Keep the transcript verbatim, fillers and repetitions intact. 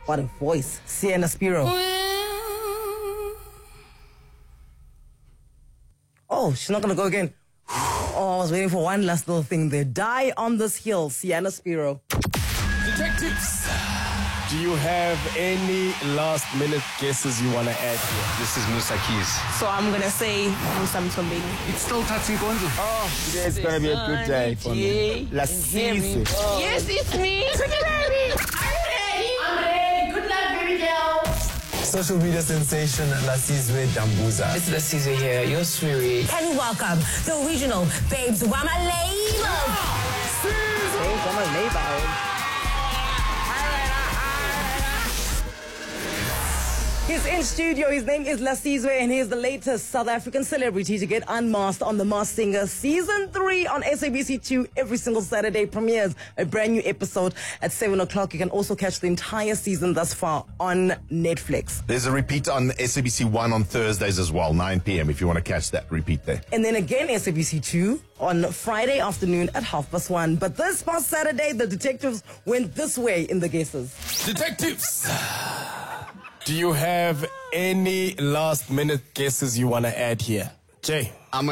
What a voice. Sienna Spiro. Oh, she's not going to go again. Oh, I was waiting for one last little thing there. Die on this hill, Sienna Spiro. Detectives, do you have any last minute guesses you want to add here? This is Musa Keys. So I'm going to say Musa Mtombeni. It's still Tatsi Gonzo. Oh, today's going to be a good day for me. La Cise. Oh. Yes, it's me. Social media sensation Lasizwe Dambuza. It's Lasizwe here, your sweetie. Can you welcome the original Babes Wamalebo? Babes Wamalebo. He's in studio. His name is Lasizwe, and he's the latest South African celebrity to get unmasked on The Masked Singer. Season three on S A B C two every single Saturday premieres a brand new episode at seven o'clock. You can also catch the entire season thus far on Netflix. There's a repeat on S A B C one on Thursdays as well, nine p.m. if you want to catch that repeat there. And then again S A B C two on Friday afternoon at half past one. But this past Saturday, the detectives went this way in the guesses. Detectives, do you have any last minute guesses you want to add here? Jay.